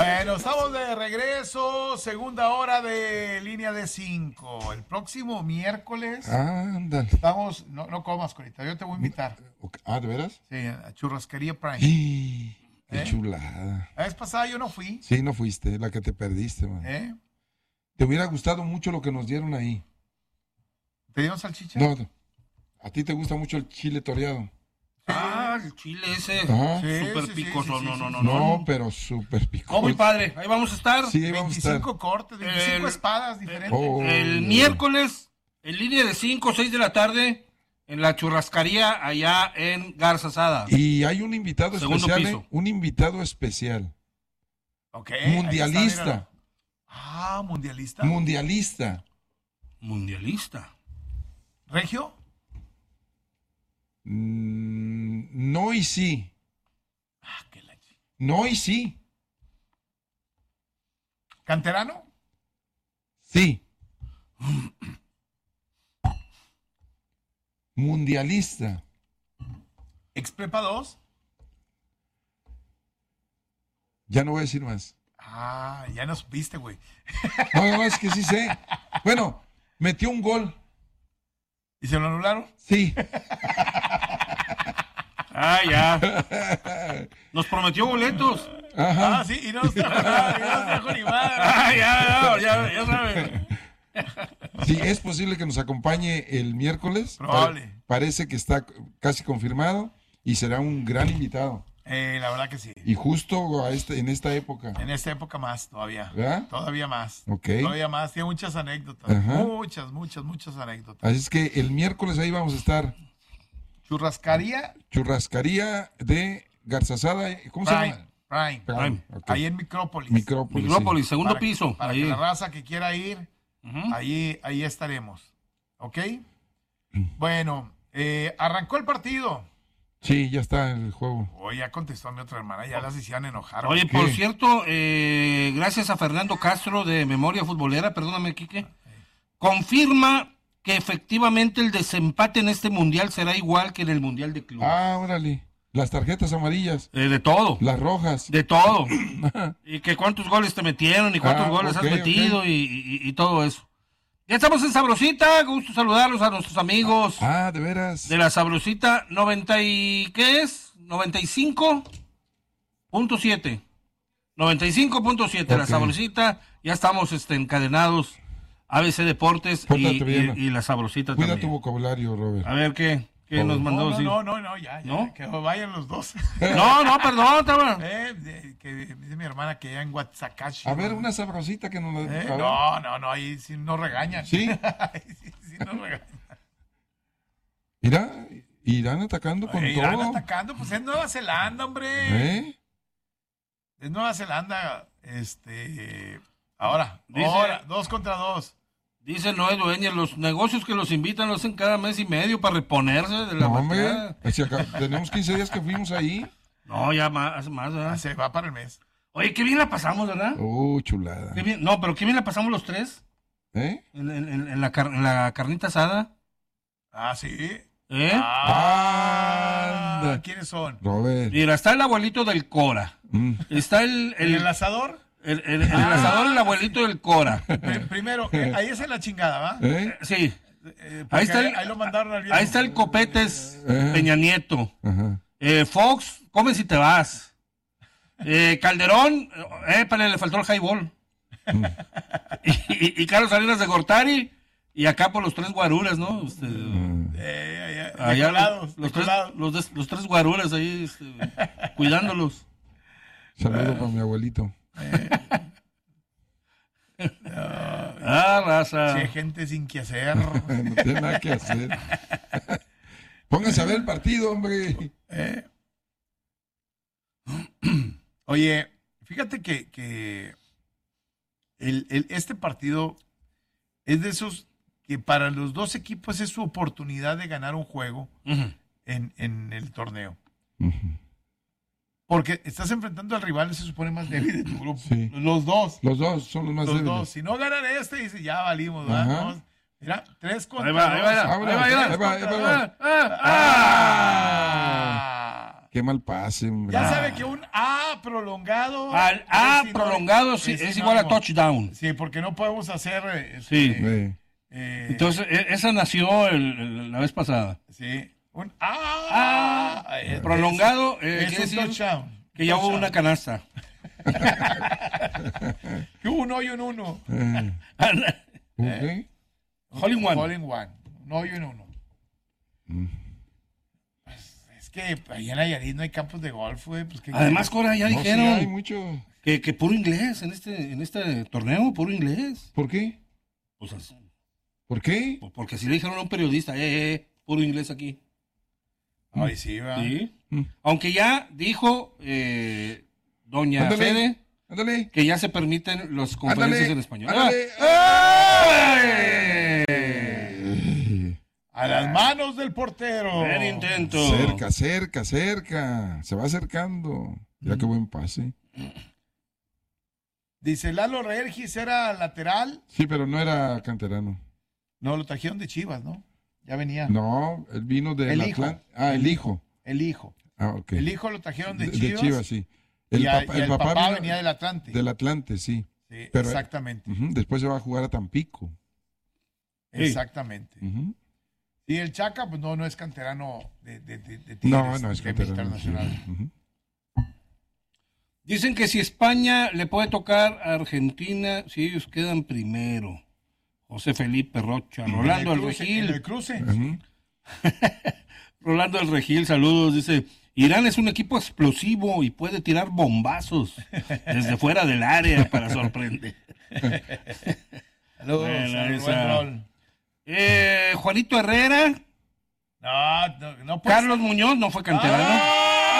Bueno, estamos de regreso, segunda hora de Línea de 5. El próximo miércoles Ándale. estamos, no comas, Corita, yo te voy a invitar. ¿De veras? Sí, a Churrascaría Prime. Qué chulada. La vez pasada yo no fui. Sí, no fuiste, la que te perdiste, man. Te hubiera gustado mucho lo que nos dieron ahí. ¿Te dieron salchicha? No, a ti te gusta mucho el chile toreado. El chile ese, súper picoso. Sí, No, pero súper picoso. Oh, muy padre, ahí vamos a estar. Sí, ahí vamos a estar. 25 cortes, 25 espadas diferentes. El miércoles, en línea de 5 o 6 de la tarde, en la churrascaría allá en Garza Sada. Y hay un invitado Segundo especial, piso. un invitado especial. Okay, Mundialista. Mundialista. Mundialista. ¿Regio? No y sí. No y sí. ¿Canterano? Sí. Mundialista. ¿Exprepa 2? Ya no voy a decir más. Ya no supiste, güey. No, es que sí sé. Bueno, metió un gol. ¿Y se lo anularon? Sí. Ya. Nos prometió boletos. Ajá. Sí, y no nos trajo ni madre. Ya saben. Sí, es posible que nos acompañe el miércoles. Probable. Parece que está casi confirmado y será un gran invitado. La verdad que sí. Y justo en esta época. En esta época más todavía. ¿Verdad? Todavía más. Ok. Todavía más. Tiene muchas anécdotas. Ajá. Muchas anécdotas. Así es que el miércoles ahí vamos a estar. Churrascaría De Garzazada. ¿Cómo se llama? Prime. Okay. Ahí en Micrópolis. Micrópolis, segundo piso. Para ahí. que la raza que quiera ir, ahí estaremos. ¿Ok? Bueno, arrancó el partido. Sí, ya está el juego. Ya contestó a mi otra hermana, ya las hicieron enojar. Oye, por cierto, gracias a Fernando Castro de Memoria Futbolera, perdóname, Quique, confirma que efectivamente el desempate en este mundial será igual que en el mundial de clubes. Órale. Las tarjetas amarillas. De todo. Las rojas. De todo. Y que cuántos goles te metieron y cuántos goles has metido y todo eso. Ya estamos en Sabrosita, gusto saludarlos a nuestros amigos. De veras. De la Sabrosita 95.7. 95.7, la Sabrosita. Ya estamos encadenados. ABC Deportes y la Sabrosita Cuida también. tu vocabulario, Robert. A ver, ¿qué nos mandó decir? No, ya. ¿No? Que vayan los dos. No, perdón, estaba. Que dice mi hermana que ya en Guatzacachi. A ver, una sabrosita que nos No, ahí sí nos regañan. ¿Sí? sí nos regañan. Mira, irán atacando con todo. Irán atacando, pues es Nueva Zelanda, hombre. Es Nueva Zelanda, Ahora, 2 contra 2. Dice Noé Dueñas, los negocios que los invitan lo hacen cada mes y medio para reponerse de la batalla. Tenemos 15 días que fuimos ahí. No, ya más, ¿verdad? Se va para el mes. Oye, qué bien la pasamos, ¿verdad? Chulada. Qué bien, pero qué bien la pasamos los tres. En la carnita asada. Sí. ¿Quiénes son? Robert. Mira, está el abuelito del Cora. Está ¿El asador? El asador, el abuelito del Cora. Primero, ahí es en la chingada, ¿va? Sí. Ahí lo mandaron al viejo. Ahí está el Copetes Peña Nieto. Fox, come si te vas. Calderón, le faltó el highball. y Carlos Salinas de Gortari. Y acá por los tres guaruras, ¿no? Allá los tres guaruras ahí, cuidándolos. Saludo para mi abuelito. Raza. Si hay gente sin que hacer. No tiene nada que hacer. Pónganse a ver el partido, hombre. Oye, fíjate que este partido es de esos que para los dos equipos es su oportunidad de ganar un juego en el torneo. Porque estás enfrentando al rival, se supone más débil de tu grupo. Sí. Los dos son los más débiles. Los dos. Si no ganan dice, ya valimos, ¿verdad? Mira, 3 contra 2. Ahí va. Qué mal pase, hombre. Ya sabe que un A prolongado. Al A prolongado es igual a touchdown. Sí, porque no podemos hacer. Sí. Entonces, esa nació la vez pasada. Sí. Un A. Prolongado es un touchdown. Que ya hubo una canasta. Que hubo un hoyo en uno. Hole in one. Hole in one. Un hoyo en uno. Pues, es que ahí en Nayarit no hay campos de golf, güey. Pues, además, Cora, ya dijeron hay mucho. Que puro inglés en este torneo, puro inglés. ¿Por qué? Pues, ¿por qué? Porque así le dijeron a un periodista, puro inglés aquí. Ay, sí, va. Sí. Aunque ya dijo doña Fede que ya se permiten las conferencias en español. A las manos del portero. Buen intento. Cerca. Se va acercando. Mira qué buen pase. Dice Lalo Regis era lateral. Sí, pero no era canterano. No, lo trajeron de Chivas, ¿no? Ya venía. No, él vino de el hijo. El hijo. El hijo. Ok. El hijo lo trajeron de Chivas. De Chivas, sí. El papá venía del Atlante. Del Atlante, sí. Sí, pero, exactamente. Después se va a jugar a Tampico. Exactamente. Y el Chaca, pues no es canterano de Tigres. No es canterano internacional. Sí. Dicen que si España le puede tocar a Argentina, si ellos quedan primero. José Felipe Rocha, Rolando del Regil. En el cruce. Rolando del Regil, saludos, dice, Irán es un equipo explosivo y puede tirar bombazos desde fuera del área para sorprender. Saludos, buen rol. Juanito Herrera. No puede Carlos Muñoz no fue canterano.